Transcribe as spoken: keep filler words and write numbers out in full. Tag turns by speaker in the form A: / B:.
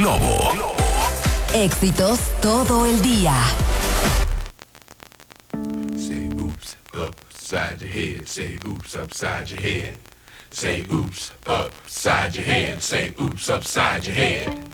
A: Globo.
B: Éxitos todo el día.
C: Say oops upside your head. Say oops upside your head. Say oops upside your head. Say oops upside your head.